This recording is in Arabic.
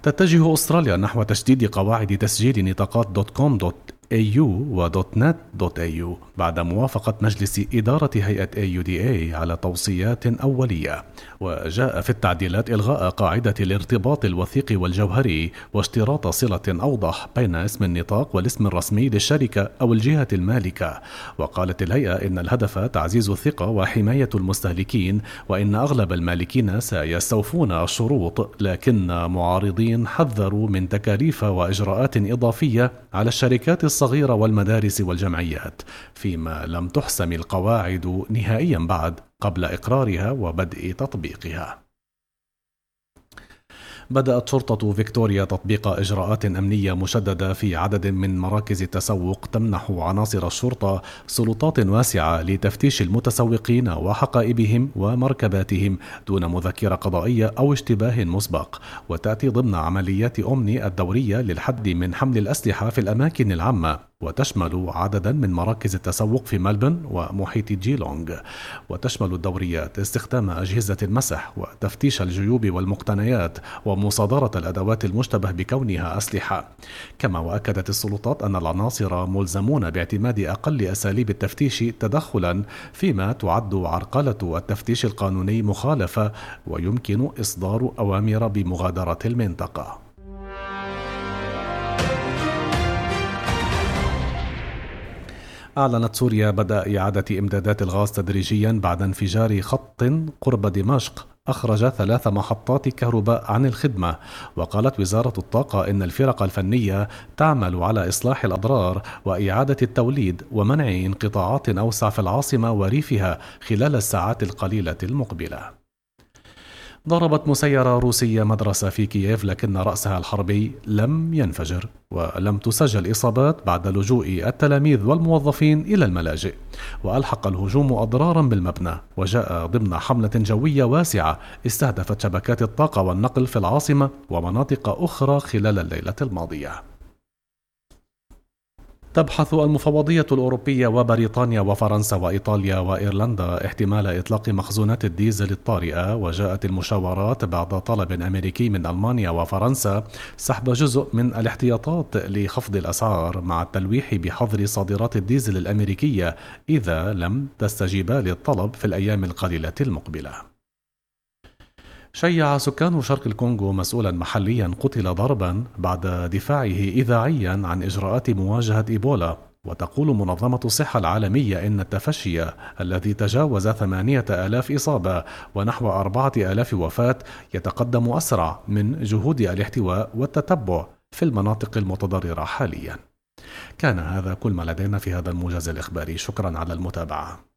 تتجه أستراليا نحو تشديد قواعد تسجيل نطاقات .com.au و .net.au بعد موافقة مجلس إدارة هيئة AUDA على توصيات أولية. وجاء في التعديلات إلغاء قاعدة الارتباط الوثيق والجوهري واشتراط صلة أوضح بين اسم النطاق والاسم الرسمي للشركة أو الجهة المالكة. وقالت الهيئة إن الهدف تعزيز الثقة وحماية المستهلكين، وإن أغلب المالكين سيستوفون الشروط، لكن معارضين حذروا من تكاليف وإجراءات إضافية على الشركات الصغيرة والمدارس والجمعيات، فيما لم تحسم القواعد نهائيا بعد قبل إقرارها وبدء تطبيقها. بدأت شرطة فيكتوريا تطبيق إجراءات أمنية مشددة في عدد من مراكز التسوق تمنح عناصر الشرطة سلطات واسعة لتفتيش المتسوقين وحقائبهم ومركباتهم دون مذكرة قضائية أو اشتباه مسبق، وتأتي ضمن عمليات أومني الدورية للحد من حمل الأسلحة في الأماكن العامة، وتشمل عددا من مراكز التسوق في ملبن ومحيط جيلونغ. وتشمل الدوريات استخدام أجهزة المسح وتفتيش الجيوب والمقتنيات ومصادرة الأدوات المشتبه بكونها أسلحة. كما وأكدت السلطات أن العناصر ملزمون باعتماد أقل أساليب التفتيش تدخلا، فيما تعد عرقلة التفتيش القانوني مخالفة ويمكن إصدار أوامر بمغادرة المنطقة. أعلنت سوريا بدء إعادة إمدادات الغاز تدريجيا بعد انفجار خط قرب دمشق أخرج 3 محطات كهرباء عن الخدمة. وقالت وزارة الطاقة إن الفرق الفنية تعمل على إصلاح الأضرار وإعادة التوليد ومنع انقطاعات أوسع في العاصمة وريفها خلال الساعات القليلة المقبلة. ضربت مسيرة روسية مدرسة في كييف، لكن رأسها الحربي لم ينفجر، ولم تسجل إصابات بعد لجوء التلاميذ والموظفين إلى الملاجئ. وألحق الهجوم أضرارا بالمبنى، وجاء ضمن حملة جوية واسعة استهدفت شبكات الطاقة والنقل في العاصمة ومناطق أخرى خلال الليلة الماضية. تبحث المفوضية الأوروبية وبريطانيا وفرنسا وإيطاليا وإيرلندا احتمال إطلاق مخزونات الديزل الطارئة، وجاءت المشاورات بعد طلب أمريكي من ألمانيا وفرنسا سحب جزء من الاحتياطات لخفض الأسعار، مع التلويح بحظر صادرات الديزل الأمريكية إذا لم تستجيبا للطلب في الأيام القليلة المقبلة. شيع سكان شرق الكونغو مسؤولا محليا قتل ضربا بعد دفاعه إذاعيا عن إجراءات مواجهة إيبولا. وتقول منظمة الصحة العالمية إن التفشي الذي تجاوز 8,000 إصابة ونحو 4,000 وفاة يتقدم أسرع من جهود الاحتواء والتتبع في المناطق المتضررة حاليا. كان هذا كل ما لدينا في هذا الموجز الإخباري. شكرا على المتابعة.